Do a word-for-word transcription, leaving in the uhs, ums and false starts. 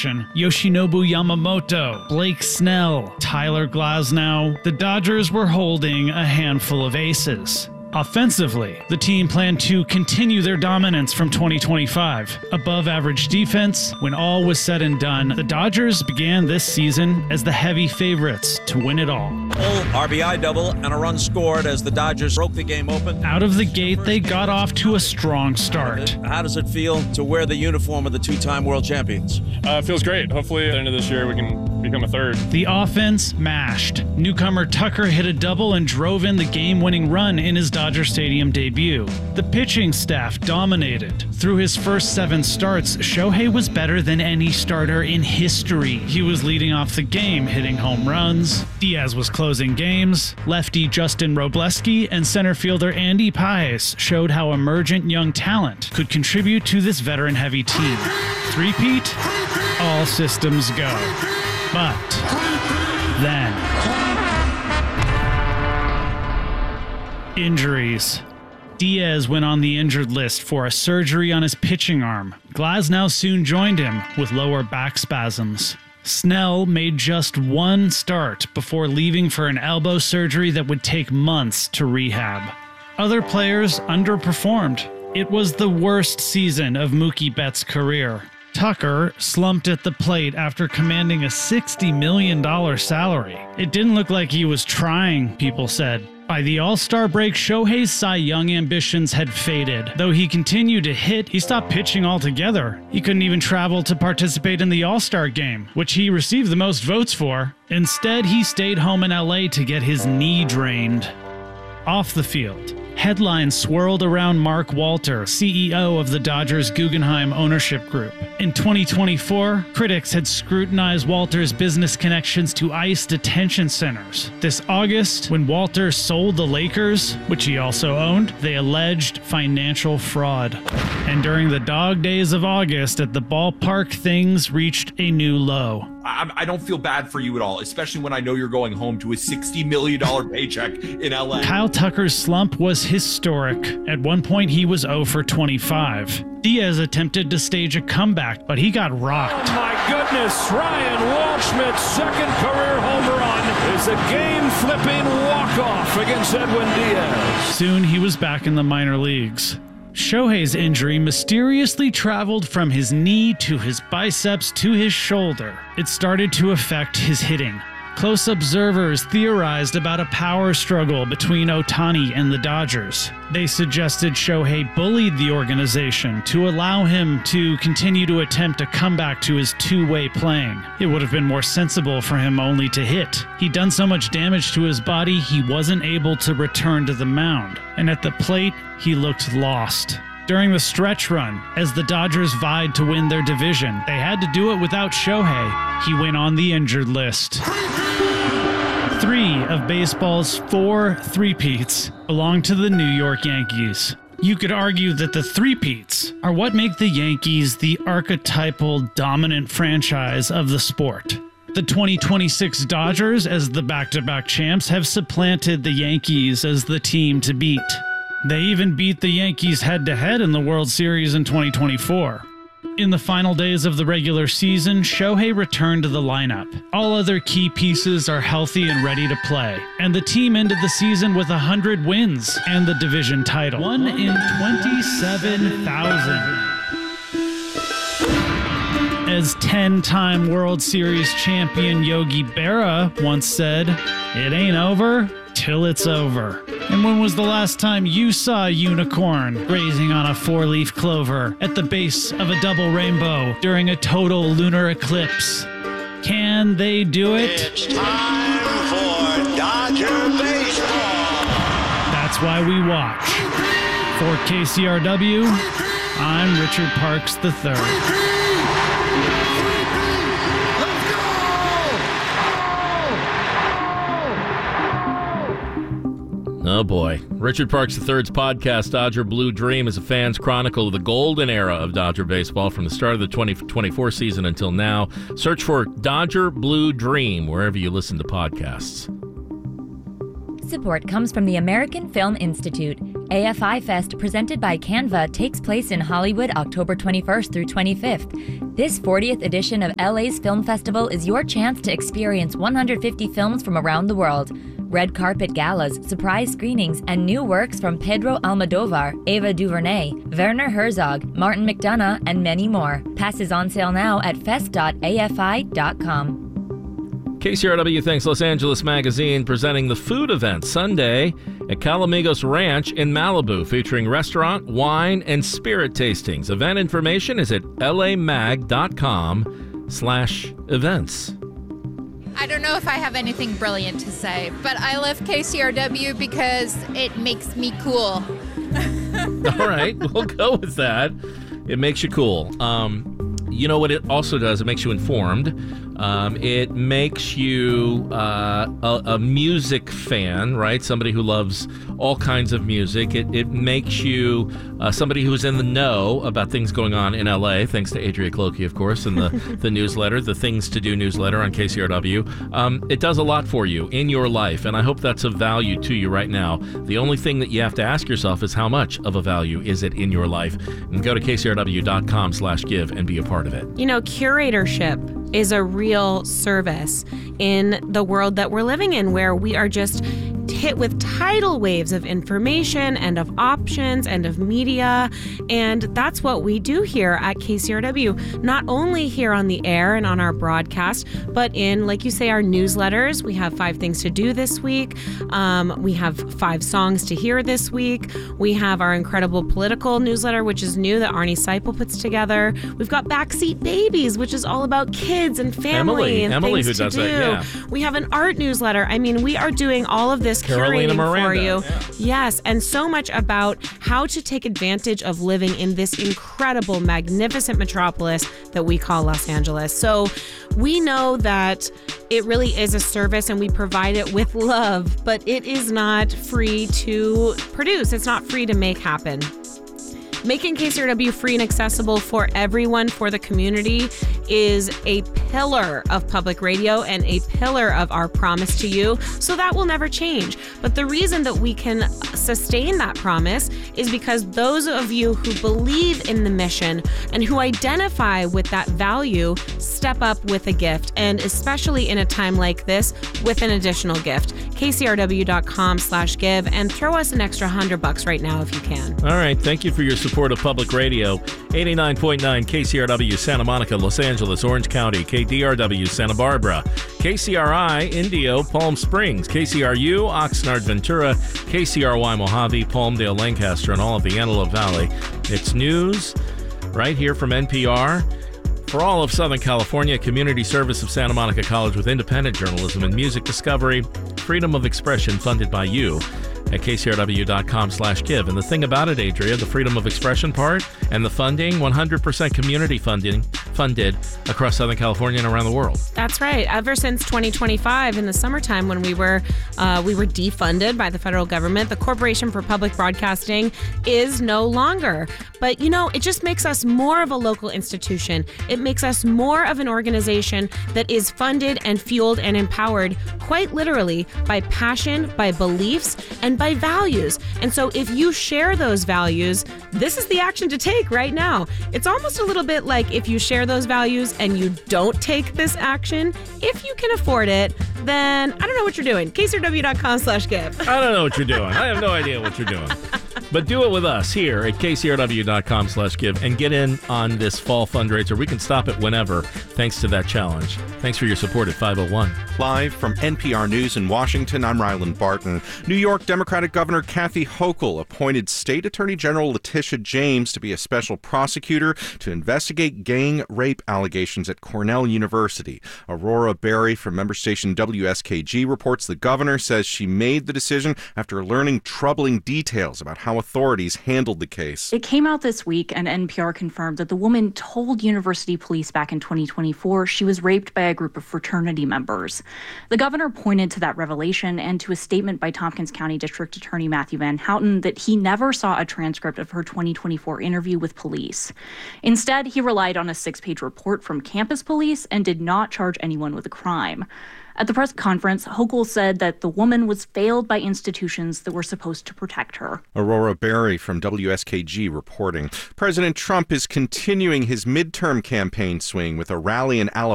Yoshinobu Yamamoto, Blake Snell, Tyler Glasnow, the Dodgers were holding a handful of aces. Offensively, the team planned to continue their dominance from twenty twenty-five. Above average defense, when all was said and done, the Dodgers began this season as the heavy favorites to win it all. Full R B I double and a run scored as the Dodgers broke the game open. Out of the gate, they got off to a strong start. How does it feel to wear the uniform of the two-time world champions? Uh, it feels great. Hopefully at the end of this year we can become a third. The offense mashed. Newcomer Tucker hit a double and drove in the game-winning run in his Dodger Stadium debut. The pitching staff dominated. Through his first seven starts, Shohei was better than any starter in history. He was leading off the game, hitting home runs. Diaz was closing games. Lefty Justin Robleski and center fielder Andy Paez showed how emergent young talent could contribute to this veteran-heavy team. Three-peat? All systems go. But then... injuries. Diaz went on the injured list for a surgery on his pitching arm. Glasnow soon joined him with lower back spasms. Snell made just one start before leaving for an elbow surgery that would take months to rehab. Other players underperformed. It was the worst season of Mookie Betts' career. Tucker slumped at the plate after commanding a sixty million dollars salary. It didn't look like he was trying, people said. By the All-Star break, Shohei's Cy Young ambitions had faded. Though he continued to hit, he stopped pitching altogether. He couldn't even travel to participate in the All-Star game, which he received the most votes for. Instead, he stayed home in L A to get his knee drained. Off the field, headlines swirled around Mark Walter, C E O of the Dodgers Guggenheim Ownership Group. In twenty twenty-four, critics had scrutinized Walter's business connections to ICE detention centers. This August, when Walter sold the Lakers, which he also owned, they alleged financial fraud. And during the dog days of August at the ballpark, things reached a new low. I, I don't feel bad for you at all, especially when I know you're going home to a sixty million dollars paycheck in L A. Kyle Tucker's slump was historic. At one point, he was oh for twenty-five. Diaz attempted to stage a comeback, but he got rocked. Oh my goodness, Ryan Waldschmidt's second career home run is a game-flipping walk-off against Edwin Diaz. Soon he was back in the minor leagues. Shohei's injury mysteriously traveled from his knee to his biceps to his shoulder. It started to affect his hitting. Close observers theorized about a power struggle between Ohtani and the Dodgers. They suggested Shohei bullied the organization to allow him to continue to attempt a comeback to his two-way playing. It would have been more sensible for him only to hit. He'd done so much damage to his body, he wasn't able to return to the mound. And at the plate, he looked lost. During the stretch run, as the Dodgers vied to win their division, they had to do it without Shohei. He went on the injured list. Three of baseball's four three-peats belong to the New York Yankees. You could argue that the three-peats are what make the Yankees the archetypal dominant franchise of the sport. The twenty twenty-six Dodgers, as the back-to-back champs, have supplanted the Yankees as the team to beat. They even beat the Yankees head-to-head in the World Series in twenty twenty-four. In the final days of the regular season, Shohei returned to the lineup. All other key pieces are healthy and ready to play, and the team ended the season with one hundred wins and the division title. One in twenty-seven thousand. As ten-time World Series champion Yogi Berra once said, "It ain't over till it's over." And when was the last time you saw a unicorn grazing on a four-leaf clover at the base of a double rainbow during a total lunar eclipse? Can they do it? It's time for Dodger baseball. That's why we watch. For K C R W, I'm Richard Parks the third. Oh boy. Richard Parks the third's podcast, Dodger Blue Dream, is a fan's chronicle of the golden era of Dodger baseball from the start of the twenty twenty-four season until now. Search for Dodger Blue Dream wherever you listen to podcasts. Support comes from the American Film Institute. A F I Fest presented by Canva takes place in Hollywood October twenty-first through twenty-fifth. This fortieth edition of L A's Film Festival is your chance to experience one hundred fifty films from around the world. Red carpet galas, surprise screenings, and new works from Pedro Almodovar, Ava DuVernay, Werner Herzog, Martin McDonagh, and many more. Passes on sale now at fest dot a f i dot com. K C R W thanks Los Angeles Magazine, presenting the food event Sunday at Calamigos Ranch in Malibu, featuring restaurant, wine, and spirit tastings. Event information is at lamag dot com slash events. I don't know if I have anything brilliant to say, but I love K C R W because it makes me cool. All right, we'll go with that. It makes you cool. Um, you know what it also does? It makes you informed. Um, it makes you uh, a, a music fan, right? Somebody who loves all kinds of music. It, it makes you uh, somebody who's in the know about things going on in L A, thanks to Adria Cloakey, of course, and the, the newsletter, the Things to Do newsletter on K C R W. Um, it does a lot for you in your life, and I hope that's of value to you right now. The only thing that you have to ask yourself is how much of a value is it in your life? And go to k c r w dot com slash give and be a part of it. You know, curatorship is a real service in the world that we're living in, where we are just hit with tidal waves of information and of options and of media. And that's what we do here at K C R W, not only here on the air and on our broadcast, but in, like you say, our newsletters. We have five things to do this week. Um, we have five songs to hear this week. We have our incredible political newsletter, which is new, that Arnie Seipel puts together. We've got Backseat Babies, which is all about kids and family Emily, and Emily things who to does do. that, yeah. We have an art newsletter. I mean, we are doing all of this Carolina curating Miranda, for you. yeah. Yes, and so much about how to take advantage of living in this incredible, magnificent metropolis that we call Los Angeles. So we know that it really is a service and we provide it with love, but it is not free to produce. It's not free to make happen. Making K C R W free and accessible for everyone, for the community, is a pillar of public radio and a pillar of our promise to you. So that will never change. But the reason that we can sustain that promise is because those of you who believe in the mission and who identify with that value step up with a gift, and especially in a time like this, with an additional gift. k c r w dot com slash give, and throw us an extra hundred bucks right now if you can. All right, thank you for your support of public radio. eighty-nine point nine K C R W Santa Monica, Los Angeles, Orange County, K D R W Santa Barbara, K C R I Indio, Palm Springs, K C R U Oxnard, Ventura, K C R Y Mojave, Palmdale, Lancaster, and all of the Antelope Valley. It's news right here from N P R. For all of Southern California, community service of Santa Monica College with independent journalism and music discovery, freedom of expression funded by you at k c r w dot com slash give. And the thing about it, Adria, the freedom of expression part and the funding, one hundred percent community funding funded across Southern California and around the world. That's right. Ever since twenty twenty-five, in the summertime, when we were uh, we were defunded by the federal government, the Corporation for Public Broadcasting is no longer. But, you know, it just makes us more of a local institution. It makes us more of an organization that is funded and fueled and empowered, quite literally, by passion, by beliefs, and by values. And so if you share those values, this is the action to take right now. It's almost a little bit like if you share those values and you don't take this action, if you can afford it, then I don't know what you're doing. k c r w dot com slash give. I don't know what you're doing. I have no idea what you're doing. But do it with us here at k c r w dot com slash give and get in on this fall fundraiser. We can stop it whenever, thanks to that challenge. Thanks for your support at five oh one. Live from N P R News in Washington, I'm Ryland Barton. New York Democratic Governor Kathy Hochul appointed State Attorney General Letitia James to be a special prosecutor to investigate gang rape allegations at Cornell University. Aurora Berry from member station W S K G reports the governor says she made the decision after learning troubling details about how authorities handled the case. It came out this week, and N P R confirmed that the woman told university police back in twenty twenty-four she was raped by a group of fraternity members. The governor pointed to that revelation and to a statement by Tompkins County District Attorney Matthew Van Houten that he never saw a transcript of her twenty twenty-four interview with police. Instead, he relied on a six-page report from campus police and did not charge anyone with a crime. At the press conference, Hochul said that the woman was failed by institutions that were supposed to protect her. Aurora Berry from W S K G reporting. President Trump is continuing his midterm campaign swing with a rally in Alabama